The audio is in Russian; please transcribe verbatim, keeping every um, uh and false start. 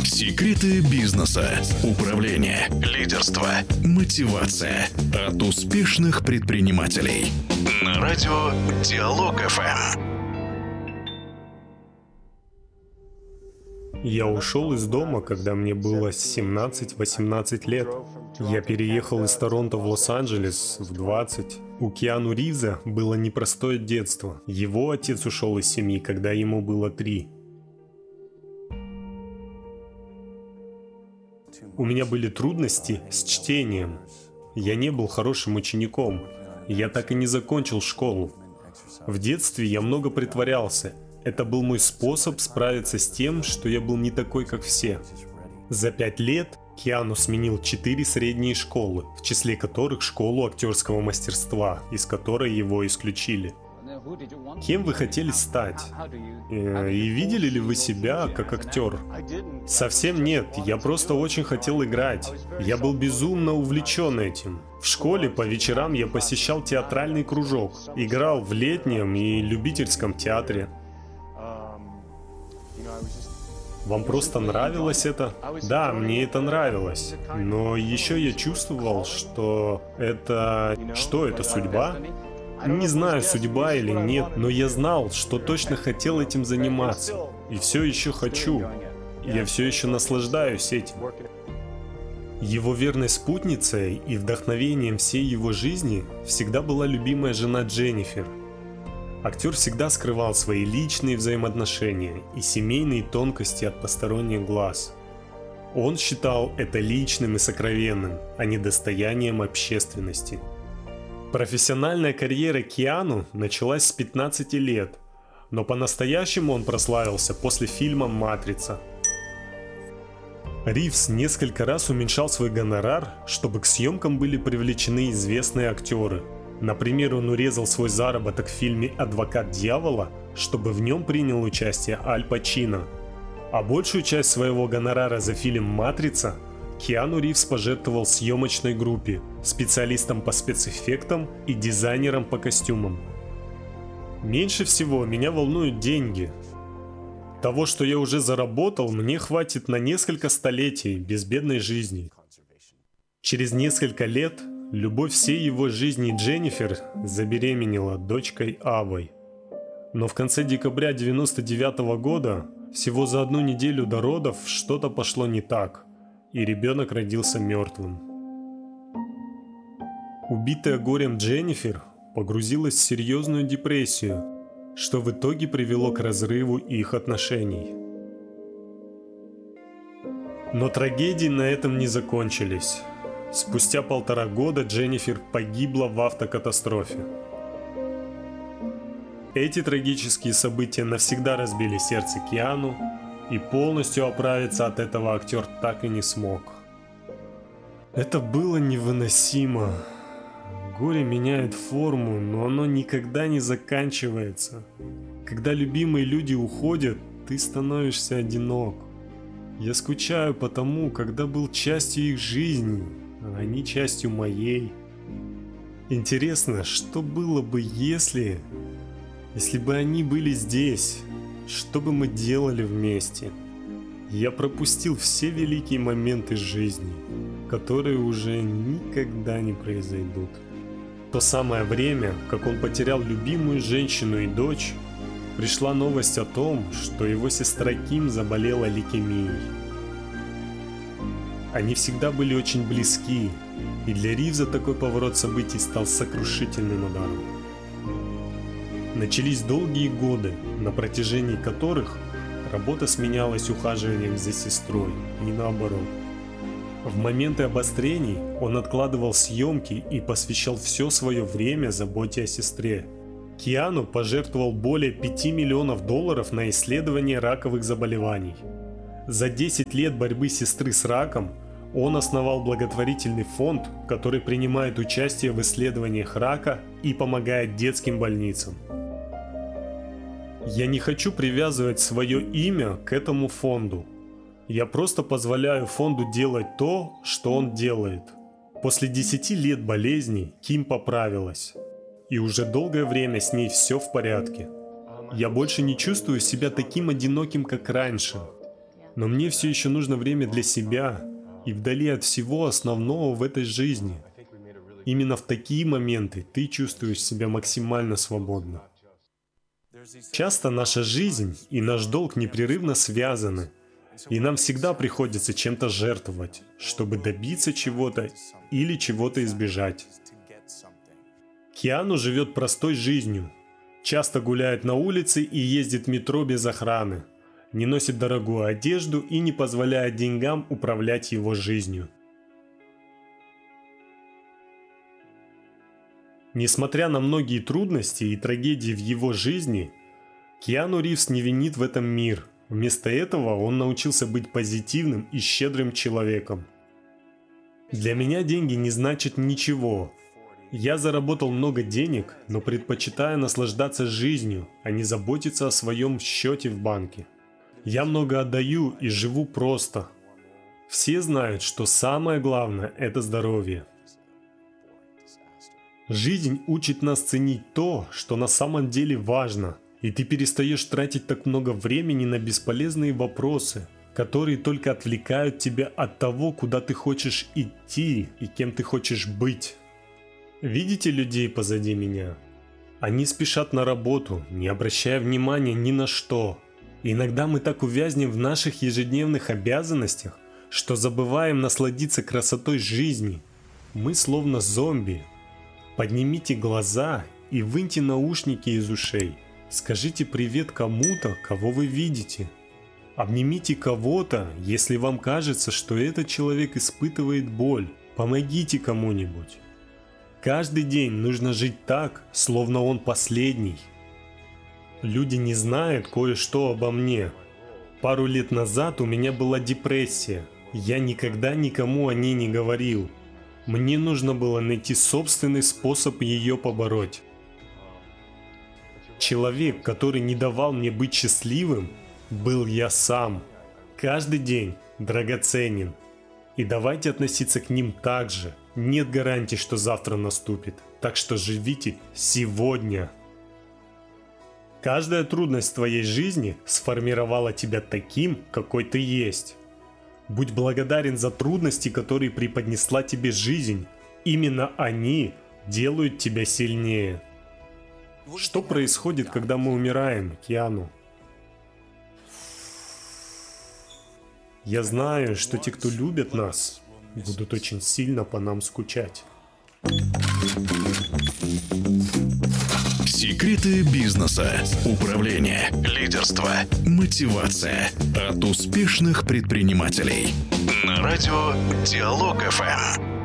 Секреты бизнеса, управления, лидерства, мотивация от успешных предпринимателей. На радио Диалог эф эм. Я ушел из дома, когда мне было семнадцать-восемнадцать лет. Я переехал из Торонто в Лос-Анджелес в двадцать. У Киану Ривза было непростое детство. Его отец ушел из семьи, когда ему было три. У меня были трудности с чтением. Я не был хорошим учеником. Я так и не закончил школу. В детстве я много притворялся. Это был мой способ справиться с тем, что я был не такой, как все. За пять лет Киану сменил четыре средние школы, в числе которых школу актерского мастерства, из которой его исключили. Кем вы хотели стать? И видели ли вы себя как актер? Совсем нет, я просто очень хотел играть. Я был безумно увлечен этим. В школе по вечерам я посещал театральный кружок, играл в летнем и любительском театре. Вам просто нравилось это? Да, мне это нравилось. Но еще я чувствовал, что это... Что это, судьба? Не знаю, судьба или нет, но я знал, что точно хотел этим заниматься. И все еще хочу. Я все еще наслаждаюсь этим. Его верной спутницей и вдохновением всей его жизни всегда была любимая жена Дженнифер. Актер всегда скрывал свои личные взаимоотношения и семейные тонкости от посторонних глаз. Он считал это личным и сокровенным, а не достоянием общественности. Профессиональная карьера Киану началась с пятнадцати лет, но по-настоящему он прославился после фильма «Матрица». Ривз несколько раз уменьшал свой гонорар, чтобы к съемкам были привлечены известные актеры. Например, он урезал свой заработок в фильме «Адвокат дьявола», чтобы в нем принял участие Аль Пачино. А большую часть своего гонорара за фильм «Матрица» Киану Ривз пожертвовал съемочной группе, специалистам по спецэффектам и дизайнерам по костюмам. Меньше всего меня волнуют деньги. Того, что я уже заработал, мне хватит на несколько столетий безбедной жизни. Через несколько лет любовь всей его жизни Дженнифер забеременела дочкой Авой. Но в конце декабря девяносто девятого года, всего за одну неделю до родов, что-то пошло не так, и ребенок родился мертвым. Убитая горем Дженнифер погрузилась в серьезную депрессию, что в итоге привело к разрыву их отношений. Но трагедии на этом не закончились. Спустя полтора года Дженнифер погибла в автокатастрофе. Эти трагические события навсегда разбили сердце Киану, и полностью оправиться от этого актер так и не смог. Это было невыносимо. Горе меняет форму, но оно никогда не заканчивается. Когда любимые люди уходят, ты становишься одинок. Я скучаю по тому, когда был частью их жизни, а они частью моей. Интересно, что было бы, если... Если бы они были здесь, что бы мы делали вместе? Я пропустил все великие моменты жизни, которые уже никогда не произойдут. В то самое время, как он потерял любимую женщину и дочь, пришла новость о том, что его сестра Ким заболела лейкемией. Они всегда были очень близки, и для Ривза такой поворот событий стал сокрушительным ударом. Начались долгие годы, на протяжении которых работа сменялась ухаживанием за сестрой, и наоборот. В моменты обострений он откладывал съемки и посвящал все свое время заботе о сестре. Киану пожертвовал более пяти миллионов долларов на исследование раковых заболеваний. За десять лет борьбы сестры с раком он основал благотворительный фонд, который принимает участие в исследованиях рака и помогает детским больницам. Я не хочу привязывать свое имя к этому фонду. Я просто позволяю фонду делать то, что он делает. После десяти лет болезни Ким поправилась. И уже долгое время с ней все в порядке. Я больше не чувствую себя таким одиноким, как раньше. Но мне все еще нужно время для себя и вдали от всего основного в этой жизни. Именно в такие моменты ты чувствуешь себя максимально свободно. Часто наша жизнь и наш долг непрерывно связаны, и нам всегда приходится чем-то жертвовать, чтобы добиться чего-то или чего-то избежать. Киану живет простой жизнью, часто гуляет на улице и ездит в метро без охраны, не носит дорогую одежду и не позволяет деньгам управлять его жизнью. Несмотря на многие трудности и трагедии в его жизни, Киану Ривз не винит в этом мир. Вместо этого он научился быть позитивным и щедрым человеком. Для меня деньги не значат ничего. Я заработал много денег, но предпочитаю наслаждаться жизнью, а не заботиться о своем счете в банке. Я много отдаю и живу просто. Все знают, что самое главное – это здоровье. Жизнь учит нас ценить то, что на самом деле важно, и ты перестаешь тратить так много времени на бесполезные вопросы, которые только отвлекают тебя от того, куда ты хочешь идти и кем ты хочешь быть. Видите людей позади меня? Они спешат на работу, не обращая внимания ни на что. И иногда мы так увязнем в наших ежедневных обязанностях, что забываем насладиться красотой жизни. Мы словно зомби. Поднимите глаза и выньте наушники из ушей. Скажите привет кому-то, кого вы видите. Обнимите кого-то, если вам кажется, что этот человек испытывает боль. Помогите кому-нибудь. Каждый день нужно жить так, словно он последний. Люди не знают кое-что обо мне. Пару лет назад у меня была депрессия. Я никогда никому о ней не говорил. Мне нужно было найти собственный способ ее побороть. Человек, который не давал мне быть счастливым, был я сам. Каждый день драгоценен. И давайте относиться к ним так же. Нет гарантии, что завтра наступит. Так что живите сегодня. Каждая трудность в твоей жизни сформировала тебя таким, какой ты есть. Будь благодарен за трудности, которые преподнесла тебе жизнь. Именно они делают тебя сильнее. Что происходит, когда мы умираем, Киану? Я знаю, что те, кто любят нас, будут очень сильно по нам скучать. Секреты бизнеса, управления, лидерства, мотивация от успешных предпринимателей. На радио Диалог эф эм.